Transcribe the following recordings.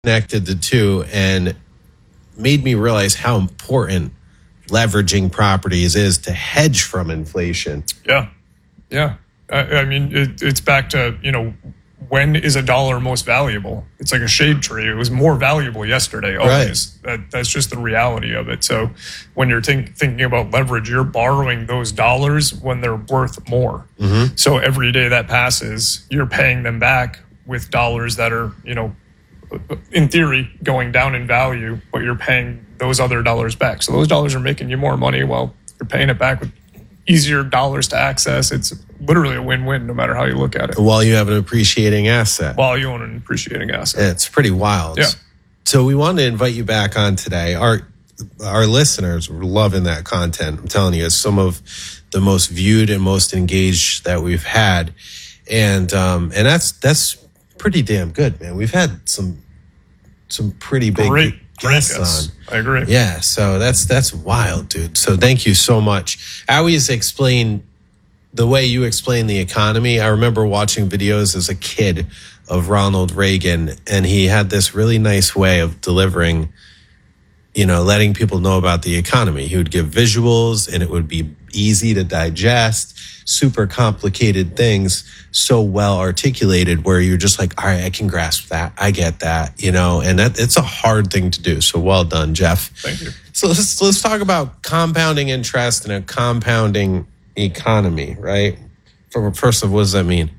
connected the two and made me realize how important leveraging properties is to hedge from inflation. Yeah. I mean, it's back to, when is a dollar most valuable? It's like a shade tree. It was more valuable yesterday. Always. Right. That's just the reality of it. So when you're thinking about leverage, you're borrowing those dollars when they're worth more. Mm-hmm. So every day that passes, you're paying them back with dollars that are, in theory, going down in value, but you're paying those other dollars back. So those dollars are making you more money while you're paying it back with easier dollars to access. It's literally a win-win no matter how you look at it. While you have an appreciating asset. While you own an appreciating asset. It's pretty wild. Yeah. So we wanted to invite you back on today. Our listeners were loving that content. I'm telling you, it's some of the most viewed and most engaged that we've had. And that's pretty damn good, man. We've had some pretty big great guests on. I agree. Yeah, so that's wild, dude. So thank you so much. I always explain the way you explain the economy. I remember watching videos as a kid of Ronald Reagan, and he had this really nice way of delivering, letting people know about the economy. He would give visuals, and it would be easy to digest, super complicated things, so well articulated where you're just like, all right, I can grasp that. I get that, and it's a hard thing to do. So well done, Jeff. Thank you. So let's talk about compounding interest and a compounding economy, right? First of all, what does that mean?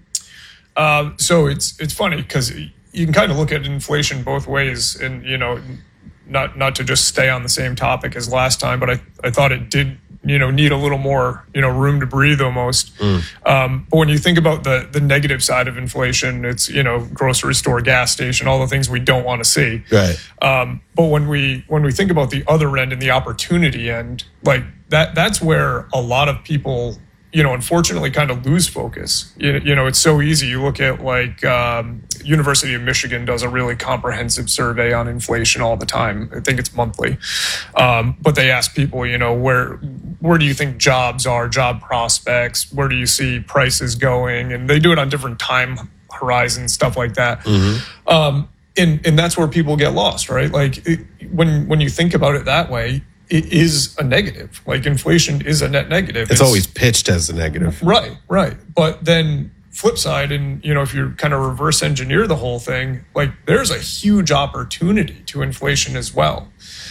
So it's funny because you can kind of look at inflation both ways, and not to just stay on the same topic as last time, but I thought it did need a little more room to breathe almost. But when you think about the negative side of inflation, it's grocery store, gas station, all the things we don't want to see. Right. But when we think about the other end and the opportunity end, like that's where a lot of people unfortunately kind of lose focus. It's so easy. You look at University of Michigan does a really comprehensive survey on inflation all the time. I think it's monthly. But they ask people, where do you think jobs are, job prospects? Where do you see prices going? And they do it on different time horizons, stuff like that. Mm-hmm. And that's where people get lost, right? Like when you think about it that way, it is a negative. Like inflation is a net negative. It's always pitched as a negative. Right. But then flip side, and if you kind of reverse engineer the whole thing, like there's a huge opportunity to inflation as well.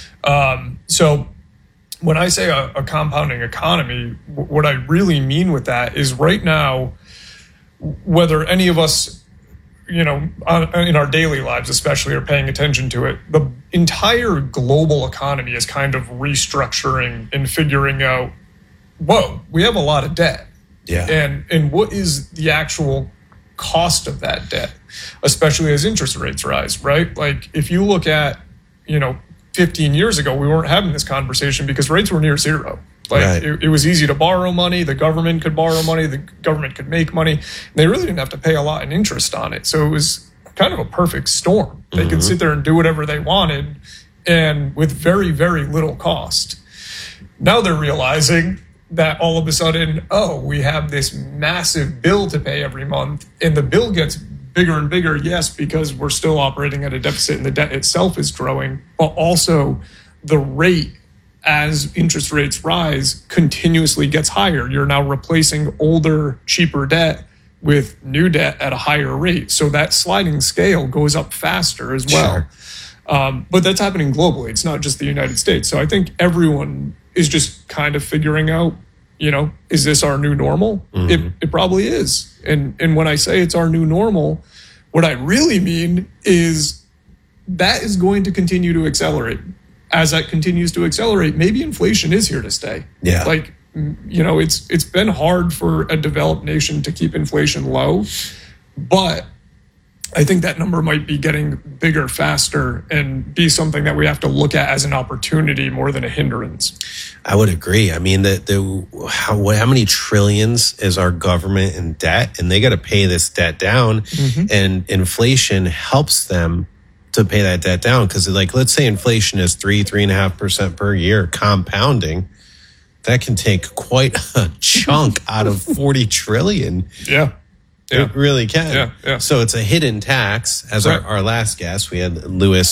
So when I say a compounding economy, what I really mean with that is right now, whether any of us in our daily lives especially are paying attention to it, the entire global economy is kind of restructuring and figuring out, we have a lot of debt. Yeah. And what is the actual cost of that debt, especially as interest rates rise, right? Like if you look at, 15 years ago, we weren't having this conversation because rates were near zero. Like it was easy to borrow money. The government could borrow money. The government could make money. They really didn't have to pay a lot in interest on it. So it was kind of a perfect storm. They could sit there and do whatever they wanted and with very, very little cost. Now they're realizing that all of a sudden, we have this massive bill to pay every month, and the bill gets bigger and bigger, yes, because we're still operating at a deficit and the debt itself is growing, but also the rate as interest rates rise continuously gets higher. You're now replacing older, cheaper debt with new debt at a higher rate. So that sliding scale goes up faster as well. Sure. But that's happening globally. It's not just the United States. So I think everyone is just kind of figuring out, is this our new normal? Mm-hmm. It probably is. And when I say it's our new normal, what I really mean is that is going to continue to accelerate. As that continues to accelerate, maybe inflation is here to stay. Yeah. Like, it's been hard for a developed nation to keep inflation low, but I think that number might be getting bigger faster and be something that we have to look at as an opportunity more than a hindrance. I would agree. I mean, how many trillions is our government in debt, and they got to pay this debt down, and inflation helps them to pay that debt down. Because let's say inflation is 3.5% per year compounding. That can take quite a chunk out of 40 trillion. Yeah. Yeah. It really can. Yeah, yeah. So it's a hidden tax. As Right. our last guest, we had Lewis